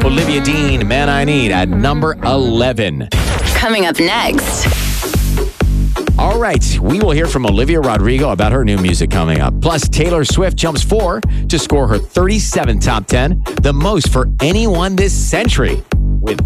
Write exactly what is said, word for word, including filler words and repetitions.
Olivia Dean, Man I Need, at number eleven. Coming up next. All right, we will hear from Olivia Rodrigo about her new music coming up. Plus, Taylor Swift jumps four to score her thirty-seventh top ten, the most for anyone this century.